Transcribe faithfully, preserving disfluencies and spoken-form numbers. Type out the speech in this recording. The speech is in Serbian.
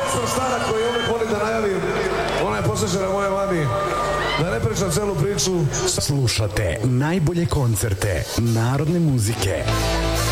sam stara koji uvek voli da najavim, ona je posvećena moje mami, da ne pričam celu priču. Slušate najbolje koncerte narodne muzike.